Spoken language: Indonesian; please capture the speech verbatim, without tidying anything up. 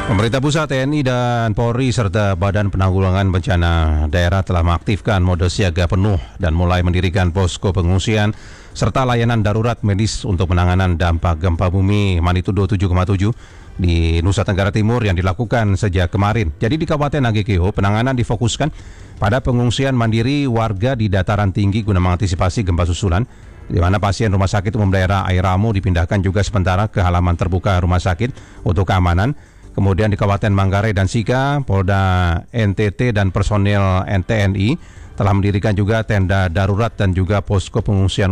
Pemerintah pusat, T N I dan Polri serta Badan Penanggulangan Bencana Daerah telah mengaktifkan mode siaga penuh dan mulai mendirikan posko pengungsian serta layanan darurat medis untuk penanganan dampak gempa bumi magnitudo tujuh koma tujuh di Nusa Tenggara Timur yang dilakukan sejak kemarin. Jadi di Kabupaten Nagekeo, penanganan difokuskan pada pengungsian mandiri warga di dataran tinggi guna mengantisipasi gempa susulan, di mana pasien rumah sakit umum daerah Airamu dipindahkan juga sementara ke halaman terbuka rumah sakit untuk keamanan. Kemudian di Kabupaten Manggarai dan Sika, Polda N T T dan personil N T N I telah mendirikan juga tenda darurat dan juga posko pengungsian